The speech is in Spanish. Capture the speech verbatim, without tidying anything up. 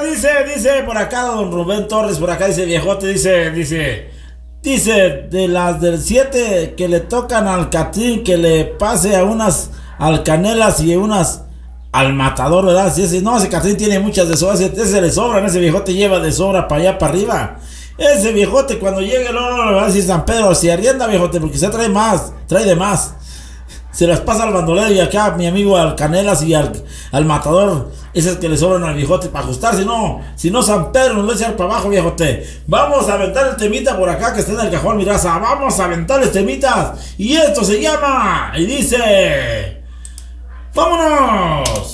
dice, dice por acá don Rubén Torres, por acá dice viejote, dice, dice, dice, de las del siete que le tocan al Catrín, que le pase a unas al Canelas y unas al Matador, ¿verdad? Si ese, no, ese Catrín tiene muchas de sobra, ese, ese le sobran, ese viejote lleva de sobra para allá, para arriba. Ese viejote cuando llegue, no, no, no, va a decir San Pedro, si arrienda viejote, porque se trae más, trae de más. Se las pasa al bandolero y acá mi amigo al Canelas y al, al Matador, ese es que le sobran al viejote para ajustar, si no, si no San Pedro nos va a echar para abajo viejote. Vamos a aventar el temita por acá que está en el cajón, mi raza, vamos a aventar el temita y esto se llama, y dice, ¡vámonos!